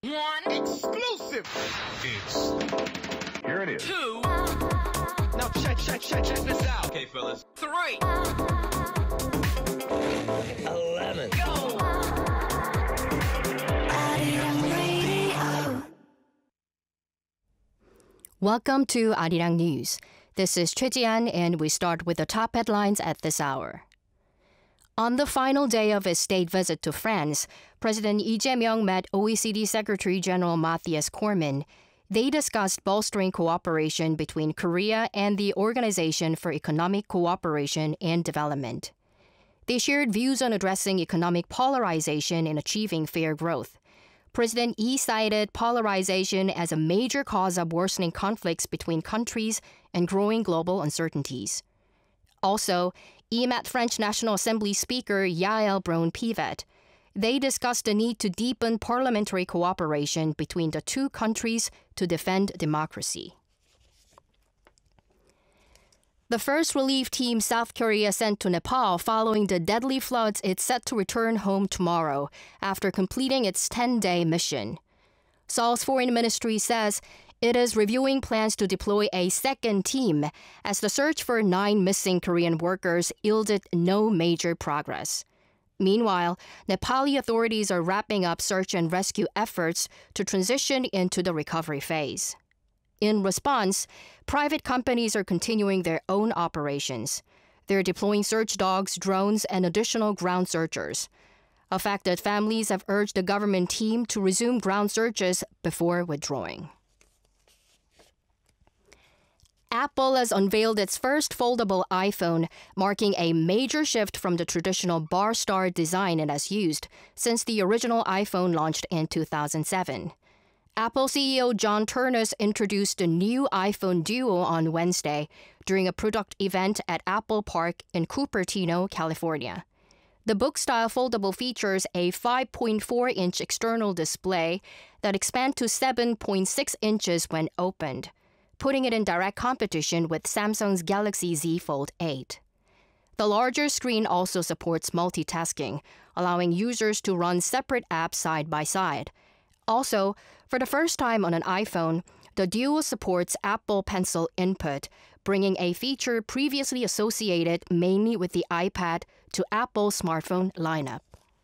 One. Exclusive. Here it is. Two. Now check this out. Okay, fellas. 3. 11. Go. Welcome to Arirang News. This is Choi Ji-an, and we start with the top headlines at this hour. On the final day of his state visit to France, President Lee Jae-myung met OECD Secretary General Matthias Cormann. They discussed bolstering cooperation between Korea and the Organization for Economic Cooperation and Development. They shared views on addressing economic polarization and achieving fair growth. President Lee cited polarization as a major cause of worsening conflicts between countries and growing global uncertainties. Also, Lee met French National Assembly Speaker Yael Braun-Pivet. They discussed the need to deepen parliamentary cooperation between the two countries to defend democracy. The first relief team South Korea sent to Nepal following the deadly floods is set to return home tomorrow after completing its 10-day mission. Seoul's foreign ministry says it is reviewing plans to deploy a second team as the search for 9 missing Korean workers yielded no major progress. Meanwhile, Nepali authorities are wrapping up search and rescue efforts to transition into the recovery phase. In response, private companies are continuing their own operations. They're deploying search dogs, drones, and additional ground searchers. Affected families have urged the government team to resume ground searches before withdrawing. Apple has unveiled its first foldable iPhone, marking a major shift from the traditional bar star design it has used since the original iPhone launched in 2007. Apple CEO John Ternus introduced the new iPhone Duo on Wednesday during a product event at Apple Park in Cupertino, California. The book-style foldable features a 5.4-inch external display that expands to 7.6 inches when opened, putting it in direct competition with Samsung's Galaxy Z Fold 8. The larger screen also supports multitasking, allowing users to run separate apps side by side. Also, for the first time on an iPhone, the Duo supports Apple Pencil input, bringing a feature previously associated mainly with the iPad to Apple's smartphone lineup.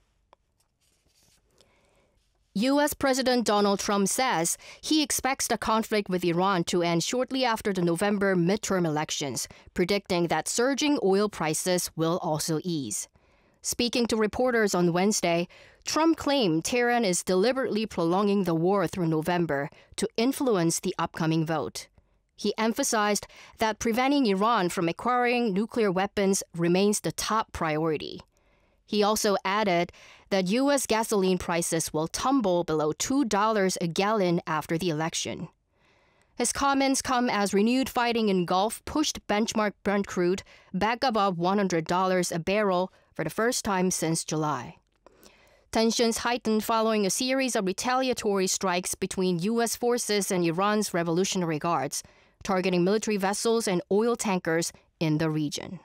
U.S. President Donald Trump says he expects the conflict with Iran to end shortly after the November midterm elections, predicting that surging oil prices will also ease. Speaking to reporters on Wednesday, Trump claimed Tehran is deliberately prolonging the war through November to influence the upcoming vote. He emphasized that preventing Iran from acquiring nuclear weapons remains the top priority. He also added that U.S. gasoline prices will tumble below $2 a gallon after the election. His comments come as renewed fighting in Gulf pushed benchmark Brent crude back above $100 a barrel for the first time since July. Tensions heightened following a series of retaliatory strikes between U.S. forces and Iran's Revolutionary Guards, targeting military vessels and oil tankers in the region.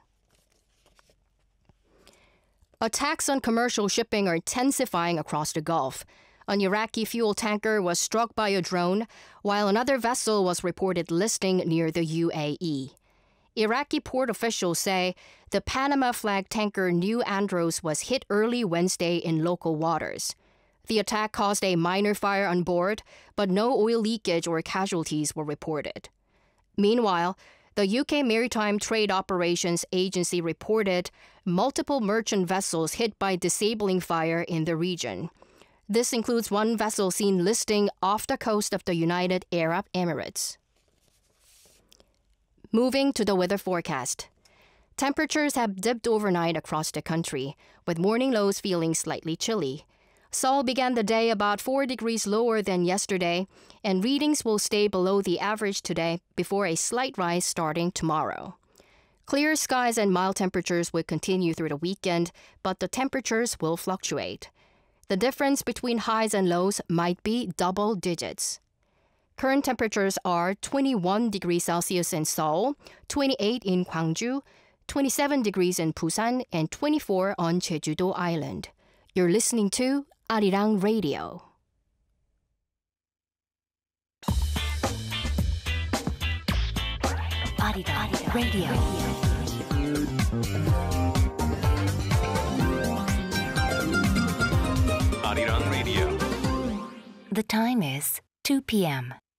Attacks on commercial shipping are intensifying across the Gulf. An Iraqi fuel tanker was struck by a drone, while another vessel was reported listing near the UAE. Iraqi port officials say the Panama flag tanker New Andros was hit early Wednesday in local waters. The attack caused a minor fire on board, but no oil leakage or casualties were reported. Meanwhile, the UK Maritime Trade Operations Agency reported multiple merchant vessels hit by disabling fire in the region. This includes one vessel seen listing off the coast of the United Arab Emirates. Moving to the weather forecast. Temperatures have dipped overnight across the country, with morning lows feeling slightly chilly. Seoul began the day about 4 degrees lower than yesterday, and readings will stay below the average today before a slight rise starting tomorrow. Clear skies and mild temperatures will continue through the weekend, but the temperatures will fluctuate. The difference between highs and lows might be double digits. Current temperatures are 21 degrees Celsius in Seoul, 28 in Gwangju, 27 degrees in Busan, and 24 on Jeju-do Island. You're listening to Arirang Radio. Arirang Radio. Arirang Radio. The time is 2 p.m.